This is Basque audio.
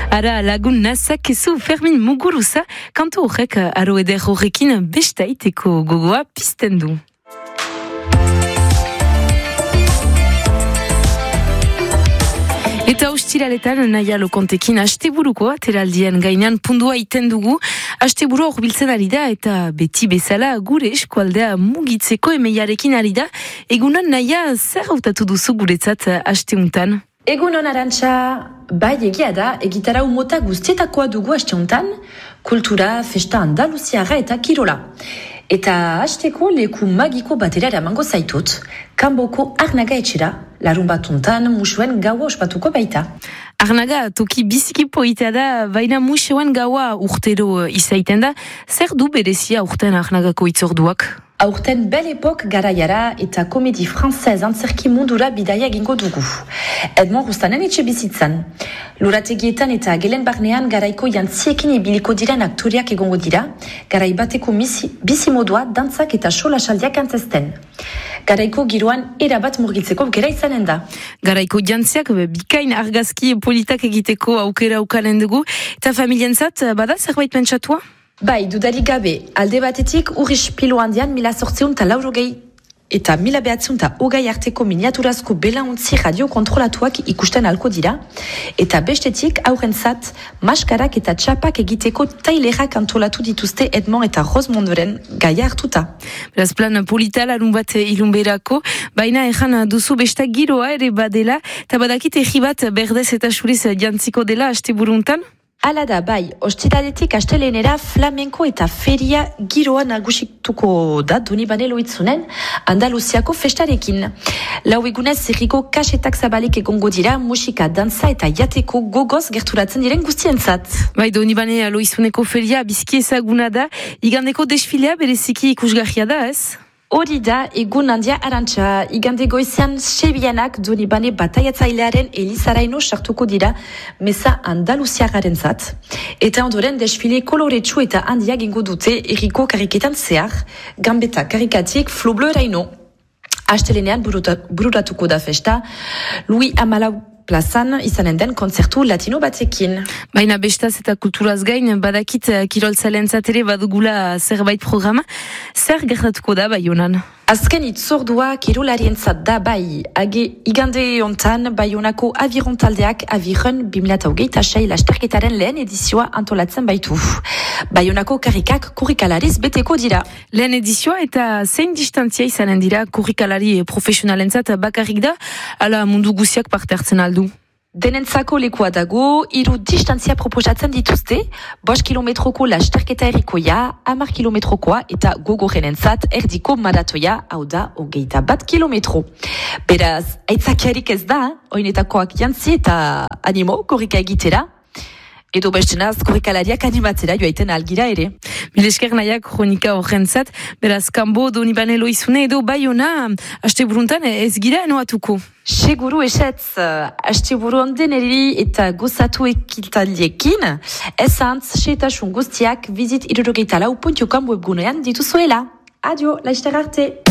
Ara lagun nazak ezu Fermin Muguruza kantu horrek aro eder horrekin bestaiteko gogoa pizten du. Eta ostiraletan naia lokontekin asteburuko ateraldien gainean pundua iten dugu. Asteburu hor biltzen ari da eta beti bezala gure eskualdea mugitzeko emeiarekin ari da. Egunon naia zer hautatu duzu guretzat asteuntan? Egunon Arantxa, bai egia da, egitarau mota guztietakoa dugu asteuntan, kultura, festa andaluziara eta kirola. Eta hasteko leku magiko batera eramango zaitut, kanboko Arnaga etxera, larun batuntan musuen gaua ospatuko baita. Arnaga, toki biziki poitea da, baina musuen gaua urtero izaiten da, zer du berezia urten Arnagako itzorduak? Aurten Belle Époque garaiara eta komedi frantzez antzerki mundura bidaia egingo dugu. Edmond Rustanen etxe bizitzan. Lorategietan eta gelen barnean garaiko jantziekin ibiliko diren aktoriak egongo dira, garai bateko bizimodua, dantzak eta solasaldiak antzesten. Garaiko giroan erabat murgitzeko aukera izanen da. Garaiko jantziak bikain argazki politak egiteko aukera ukanen dugu, eta familientzat bada zerbait pentsatua? Bai, dudarik gabe, alde batetik urrispilu handian 1880 eta 1920 arteko miniaturazko belauntzi radiokontrolatuak ikusten alko dira, eta bestetik aurrentzat maskarak eta txapak egiteko tailerak antolatu dituzte Edmond eta Rosemondoren gaia hartuta. Beraz plan polita larun bat ilunberako, baina ezan duzu bestak giroa ere badela, eta badakit egi bat berdez eta suriz jantziko dela asteburuntan? Hala da, bai, ostiraletik astelenera flamenko eta feria giroa nagusituko da Donibane Loitzunen Andaluziako festarekin. Lau egunez zerriko kasetak zabalik egongo dira, musika, dantza eta jateko gogoz gerturatzen diren guztientzat. Bai, Donibane Loitzuneko feria bizki ezaguna da, igandeko desfilea bereziki ikusgarria da, ez? Hori da, egun handia Arantxa, igande goizean sebianak Donibane bataiatzailearen Elizaraino sartuko dira meza Andaluziagaren zat. Eta ondoren desfile koloretsu eta handia gingo dute erriko kariketan zehar, gambeta karikatik Flo Bleuraino. Astelenean bururatuko da festa, Louis Amalau plazan izanen den kontzertu latino batekin. Baina bestaz eta kulturaz gain, badakit kiroltzalentzat ere badugula zerbait programa. Zer gertatuko da Baionan? Azken itzordua kirolarientzat da bai. Igande hontan Baionako aviron taldeak aviron 2026 lasterketaren lehen edizioa antolatzen baitu. Baionako karikak kurrikalariz beteko dira. Lehen edizioa eta zein distantzia izanen dira kurrikalari profesionalentzat bakarrik da, ala mundu guziak parte hartzen aldu? Denentzako lekua dago, 3 distantzia proposatzen dituzte, 5 kilometroko lasterketa errikoia, 10 kilometrokoa eta gogorenentzat erdiko maratoia, hau da 21 kilometro. Beraz, aitzakiarik ez da, oinetakoak jantzi eta animo korrika egitera, edo bestenaz korrikalariak animatzera joaiten algira ere. Milesker nahiak kronika horrentzat, beraz kanbo Donibane Loizune edo Baiona asteburuntan ez gira enoatuko. Seguru esetz, asteburu ondeneri eta gozatu ekitaldiekin, ezantz, seetasun guztiak, visit 64.com webgunean dituzuela. Adio, laizter arte!